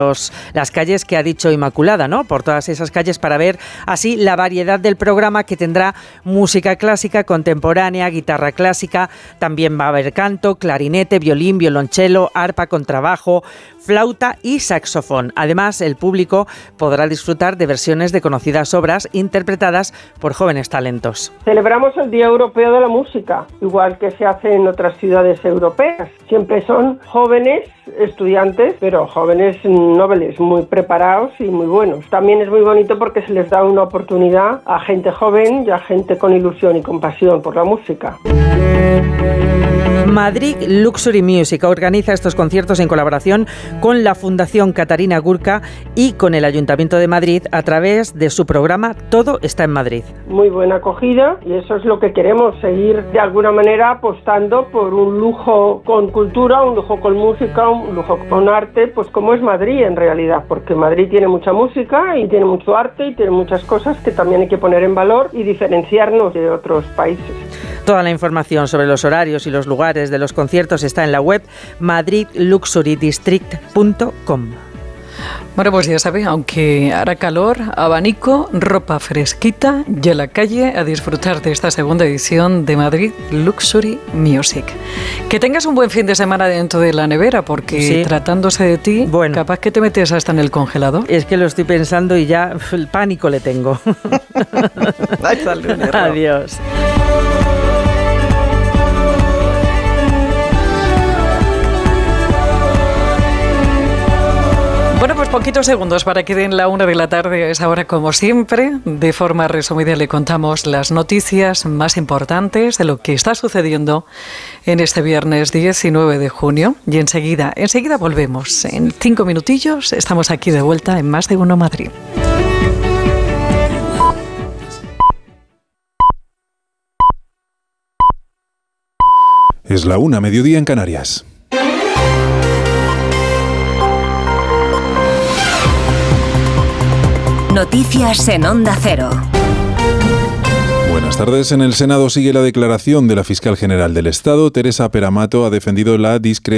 las calles que ha dicho Inmaculada, ¿no? Por todas esas calles para ver así la variedad del programa, que tendrá música clásica, contemporánea, guitarra clásica, también va a haber canto, clarinete, violín, violonchelo, arpa, contrabajo, flauta y saxofón. Además, el público podrá disfrutar de versiones de conocidas obras interpretadas por jóvenes talentos. Celebramos el Día Europeo de la Música, igual que se hace en otras ciudades europeas. Siempre son jóvenes estudiantes, pero jóvenes nobles, muy preparados y muy buenos. También es muy bonito porque se les da una oportunidad a gente joven y a gente con ilusión y con pasión por la música. Madrid Luxury Music organiza estos conciertos en colaboración con la Fundación Catarina Gurka y con el Ayuntamiento de Madrid a través de su programa Todo está en Madrid. Muy buena acogida, y eso es lo que queremos, seguir de alguna manera apostando por un lujo con cultura, un lujo con música, un lujo con arte, pues como es Madrid en realidad, porque Madrid tiene mucha música y tiene mucho arte y tiene muchas cosas que también hay que poner en valor y diferenciarnos de otros países. Toda la información sobre los horarios y los lugares de los conciertos está en la web madridluxurydistrict.com. Bueno, pues ya sabe, aunque hará calor, abanico, ropa fresquita y a la calle a disfrutar de esta segunda edición de Madrid Luxury Music. Que tengas un buen fin de semana dentro de la nevera, porque sí, tratándose de ti, bueno, capaz que te metes hasta en el congelador. Es que lo estoy pensando y ya el pánico le tengo. Adiós. Bueno, pues poquitos segundos para que den la 1 de la tarde. A esa hora, como siempre, de forma resumida le contamos las noticias más importantes de lo que está sucediendo en este viernes 19 de junio. Y enseguida volvemos. En 5 minutillos estamos aquí de vuelta en Más de Uno Madrid. Es la 1, mediodía en Canarias. Noticias en Onda Cero. Buenas tardes. En el Senado sigue la declaración de la fiscal general del Estado. Teresa Peramato ha defendido la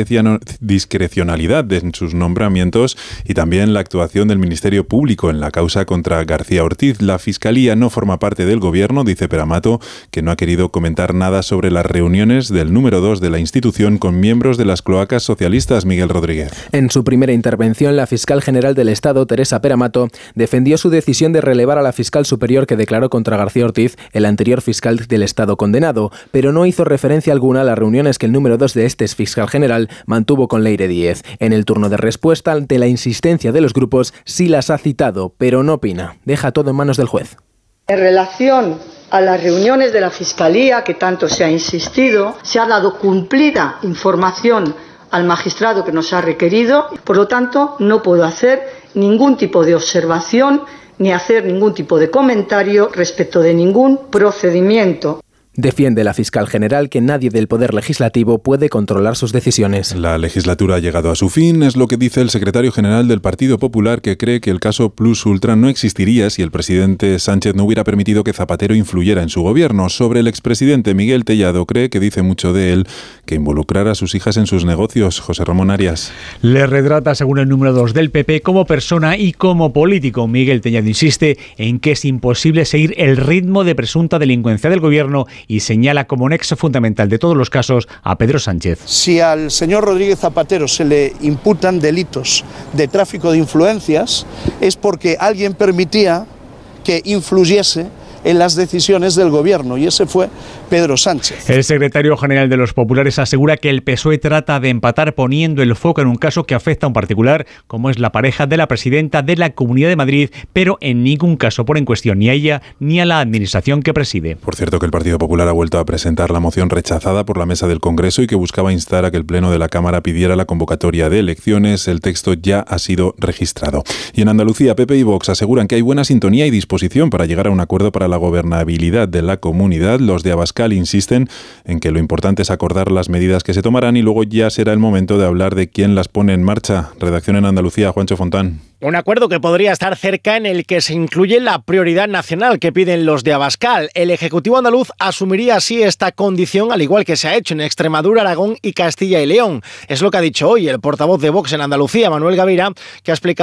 discrecionalidad en sus nombramientos y también la actuación del Ministerio Público en la causa contra García Ortiz. La Fiscalía no forma parte del Gobierno, dice Peramato, que no ha querido comentar nada sobre las reuniones del número 2 de la institución con miembros de las cloacas socialistas. Miguel Rodríguez. En su primera intervención, la fiscal general del Estado, Teresa Peramato, defendió su decisión de relevar a la fiscal superior que declaró contra García Ortiz, el anterior fiscal del Estado condenado, pero no hizo referencia alguna a las reuniones que el número 2 de este fiscal general mantuvo con Leire Díez. En el turno de respuesta, ante la insistencia de los grupos, sí las ha citado, pero no opina. Deja todo en manos del juez. En relación a las reuniones de la Fiscalía, que tanto se ha insistido, se ha dado cumplida información al magistrado que nos ha requerido. Por lo tanto, no puedo hacer ningún tipo de observación ni hacer ningún tipo de comentario respecto de ningún procedimiento. Defiende la fiscal general que nadie del Poder Legislativo puede controlar sus decisiones. La legislatura ha llegado a su fin, es lo que dice el secretario general del Partido Popular, que cree que el caso Plus Ultra no existiría si el presidente Sánchez no hubiera permitido que Zapatero influyera en su gobierno. Sobre el expresidente Miguel Tellado, cree que dice mucho de él que involucrar a sus hijas en sus negocios. José Ramón Arias. Le retrata, según el número 2 del PP, como persona y como político. Miguel Tellado insiste en que es imposible seguir el ritmo de presunta delincuencia del gobierno y señala como nexo fundamental de todos los casos a Pedro Sánchez. Si al señor Rodríguez Zapatero se le imputan delitos de tráfico de influencias, es porque alguien permitía que influyese en las decisiones del gobierno, y ese fue Pedro Sánchez. El secretario general de los populares asegura que el PSOE trata de empatar poniendo el foco en un caso que afecta a un particular, como es la pareja de la presidenta de la Comunidad de Madrid, pero en ningún caso pone en cuestión ni a ella ni a la administración que preside. Por cierto, que el Partido Popular ha vuelto a presentar la moción rechazada por la mesa del Congreso y que buscaba instar a que el Pleno de la Cámara pidiera la convocatoria de elecciones. El texto ya ha sido registrado. Y en Andalucía, PP y Vox aseguran que hay buena sintonía y disposición para llegar a un acuerdo para la gobernabilidad de la comunidad. Los de Abascal fiscal insisten en que lo importante es acordar las medidas que se tomarán y luego ya será el momento de hablar de quién las pone en marcha. Redacción en Andalucía, Juancho Fontán. Un acuerdo que podría estar cerca, en el que se incluye la prioridad nacional que piden los de Abascal. El Ejecutivo andaluz asumiría así esta condición, al igual que se ha hecho en Extremadura, Aragón y Castilla y León. Es lo que ha dicho hoy el portavoz de Vox en Andalucía, Manuel Gavira, que ha explicado